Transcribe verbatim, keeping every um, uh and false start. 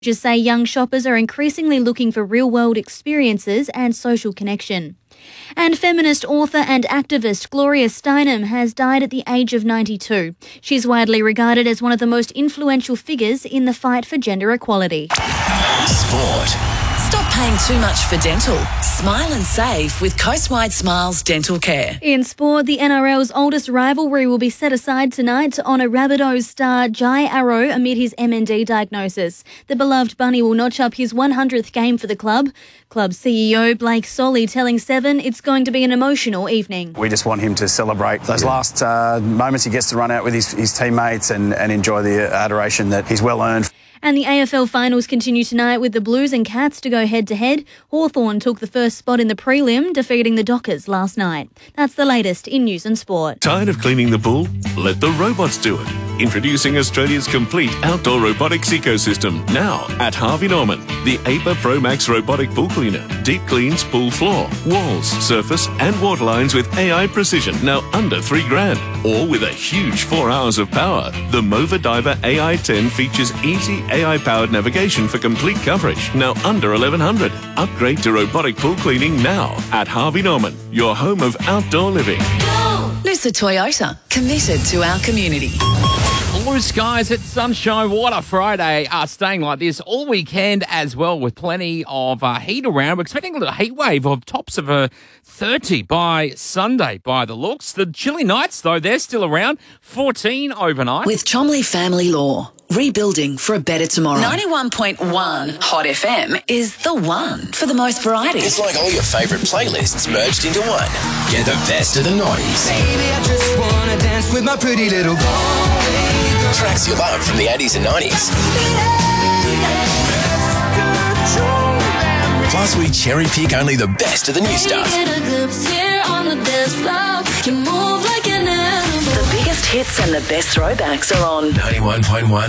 Just say young shoppers are increasingly looking for real-world experiences and social connection. And feminist author and activist Gloria Steinem has died at the age of ninety-two. She's widely regarded as one of the most influential figures in the fight for gender equality. Sport. Stop paying too much for dental. Smile and save with Coastwide Smiles Dental Care. In sport, the N R L's oldest rivalry will be set aside tonight to honour Rabbitohs star Jai Arrow amid his M N D diagnosis. The beloved bunny will notch up his one hundredth game for the club. Club C E O Blake Solly telling Seven it's going to be an emotional evening. We just want him to celebrate those last uh, moments he gets to run out with his, his teammates and, and enjoy the adoration that he's well earned. And the A F L finals continue tonight with the Blues and Cats to go head-to-head. Hawthorn took the first spot in the prelim, defeating the Dockers last night. That's the latest in news and sport. Tired of cleaning the pool? Let the robots do it. Introducing Australia's complete outdoor robotics ecosystem. Now at Harvey Norman. The A P A Pro Max robotic pool cleaner. Deep cleans pool floor, walls, surface and water lines with A I precision. Now under three grand. Or with a huge four hours of power. The Mova Diver A I ten features easy A I-powered navigation for complete coverage. Now under eleven hundred. Upgrade to robotic pool cleaning now at Harvey Norman, your home of outdoor living. Noosa Toyota, committed to our community. Blue skies, it's sunshine, what a Friday. Uh, staying like this all weekend as well with plenty of uh, heat around. We're expecting a little heat wave of tops of uh, thirty by Sunday by the looks. The chilly nights, though, they're still around. fourteen overnight. With Chomley Family Law. Rebuilding for a better tomorrow. ninety-one point one Hot F M is the one for the most variety. It's like all your favourite playlists merged into one. Get the best of the nineties. Baby, I just wanna dance with my pretty little boy. Tracks you love from the eighties and nineties. Plus, we cherry pick only the best of the new stuff. The biggest hits and the best throwbacks are on ninety-one point one